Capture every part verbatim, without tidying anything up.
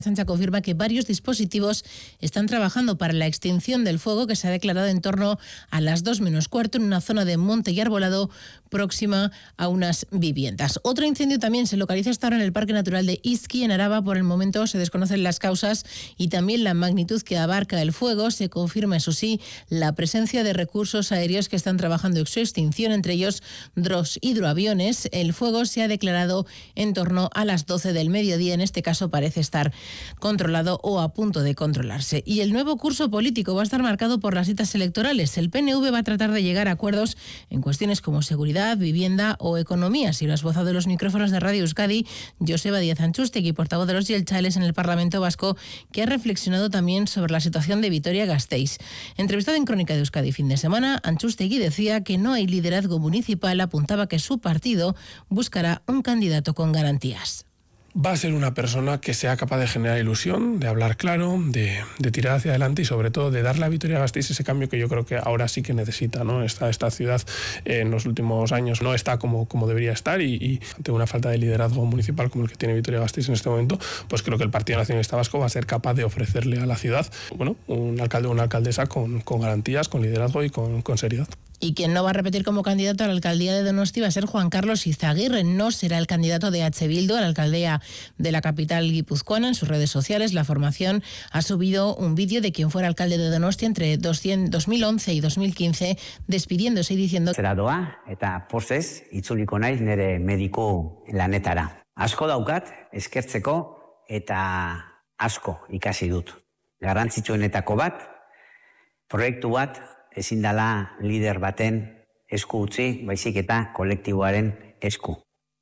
Ertzaintza confirma que varios dispositivos están trabajando para la extinción del fuego que se ha declarado en torno a las dos menos cuarto en una zona de monte y arbolado próxima a unas viviendas. Otro incendio también se localiza hasta ahora en el Parque Natural de Izqui, en Araba. Por el momento se desconocen las causas y también la magnitud que abarca el fuego. Se confirma, eso sí, la presencia de recursos aéreos que están trabajando en su extinción, entre ellos dos hidroaviones. El fuego se ha declarado en torno a las doce del mediodía. En este caso parece estar controlado o a punto de controlarse. Y el nuevo curso político va a estar marcado por las citas electorales. El P N V va a tratar de llegar a acuerdos en cuestiones como seguridad, vivienda o economía. Si lo ha esbozado en los micrófonos de Radio Euskadi Joseba Díaz Antxustegi, portavoz de los Jeltzales en el Parlamento Vasco, que ha reflexionado también sobre la situación de Vitoria-Gasteiz. Entrevistado en Crónica de Euskadi fin de semana, Antxustegi decía que no hay liderazgo municipal, apuntaba que su partido buscará un candidato con garantías. Va a ser una persona que sea capaz de generar ilusión, de hablar claro, de, de tirar hacia adelante y sobre todo de darle a Vitoria-Gasteiz ese cambio que yo creo que ahora sí que necesita, ¿no? Esta, esta ciudad eh, en los últimos años no está como, como debería estar y, y ante una falta de liderazgo municipal como el que tiene Vitoria-Gasteiz en este momento, pues creo que el Partido Nacionalista Vasco va a ser capaz de ofrecerle a la ciudad, bueno, un alcalde o una alcaldesa con, con garantías, con liderazgo y con, con seriedad. Y quien no va a repetir como candidato a la alcaldía de Donosti va a ser Juan Carlos Izaguirre. No será el candidato de H. Bildu a la alcaldía de la capital guipuzcoana. En sus redes sociales, la formación ha subido un vídeo de quien fuera alcalde de Donosti entre dos mil once y dos mil quince, despidiéndose y diciendo: Zera doa eta pozez itzuliko naiz nere mediku lanetara. Asko daukat eskertzeko eta asko ikasi dut. Garrantzitsuenetako bat, proiektu bat ezin dela lider baten esku utzi, baizik eta kolektiboaren esku.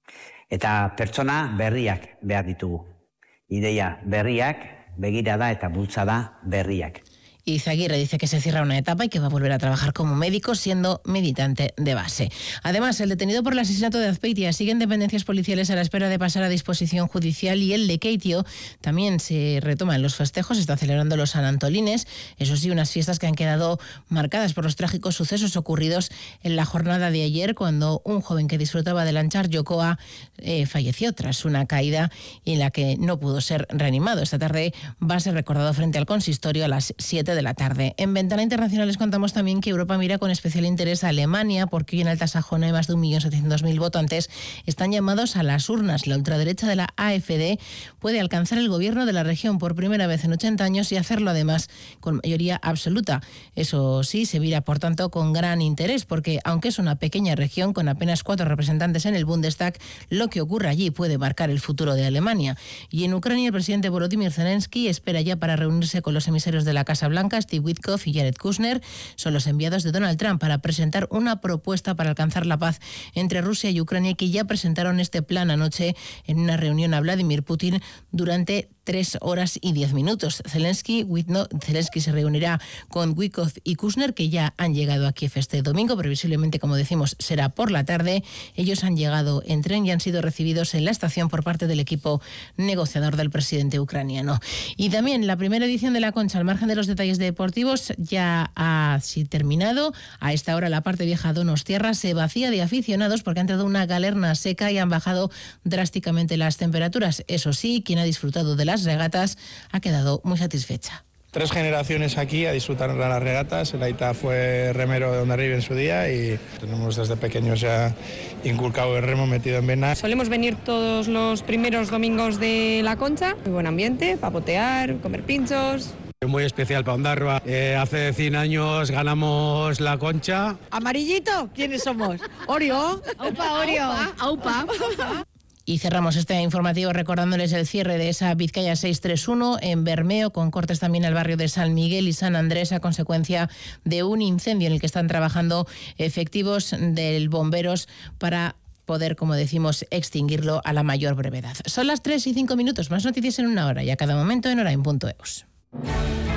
Eta pertsona berriak behar ditugu. Ideia berriak, begirada eta bultzada berriak. Izaguirre dice que se cierra una etapa y que va a volver a trabajar como médico, siendo militante de base. Además, el detenido por el asesinato de Azpeitia sigue en dependencias policiales a la espera de pasar a disposición judicial, y el de Keitio también se retoman los festejos, se está celebrando los San Antolines, eso sí, unas fiestas que han quedado marcadas por los trágicos sucesos ocurridos en la jornada de ayer, cuando un joven que disfrutaba de lanchar Yokoa eh, falleció tras una caída en la que no pudo ser reanimado. Esta tarde va a ser recordado frente al consistorio a las siete de la tarde. En Ventana Internacional les contamos también que Europa mira con especial interés a Alemania, porque hoy en Alta Sajonia más de un millón setecientos mil votantes están llamados a las urnas. La ultraderecha de la A F D puede alcanzar el gobierno de la región por primera vez en ochenta años y hacerlo además con mayoría absoluta. Eso sí, se mira por tanto con gran interés, porque aunque es una pequeña región con apenas cuatro representantes en el Bundestag, lo que ocurra allí puede marcar el futuro de Alemania. Y en Ucrania, el presidente Volodymyr Zelensky espera ya para reunirse con los emisarios de la Casa Blanca. Steve Witkoff y Jared Kushner son los enviados de Donald Trump para presentar una propuesta para alcanzar la paz entre Rusia y Ucrania, que ya presentaron este plan anoche en una reunión a Vladimir Putin durante tres horas y diez minutos. Zelensky, Witno, Zelensky se reunirá con Witkoff y Kushner, que ya han llegado a Kiev este domingo. Previsiblemente, como decimos, será por la tarde. Ellos han llegado en tren y han sido recibidos en la estación por parte del equipo negociador del presidente ucraniano. Y también la primera edición de la Concha, al margen de los detalles deportivos, ya ha terminado. A esta hora la parte vieja Donostiarra se vacía de aficionados porque ha entrado una galerna seca y han bajado drásticamente las temperaturas. Eso sí, quien ha disfrutado de las regatas ha quedado muy satisfecha. Tres generaciones aquí a disfrutar de las regatas. El Aita fue remero de Hondarribia en su día y tenemos desde pequeños ya inculcado el remo metido en vena. Solemos venir todos los primeros domingos de la Concha. Muy buen ambiente, papotear, comer pinchos. Muy especial para Ondarroa. Eh, hace cien años ganamos la Concha. ¿Amarillito? ¿Quiénes somos? ¿Orio? Aupa, Orio. Aupa. Aupa. Y cerramos este informativo recordándoles el cierre de esa Vizcaya seiscientos treinta y uno en Bermeo, con cortes también al barrio de San Miguel y San Andrés a consecuencia de un incendio en el que están trabajando efectivos del bomberos para poder, como decimos, extinguirlo a la mayor brevedad. Son las tres y cinco minutos, más noticias en una hora y a cada momento en hora en punto eus.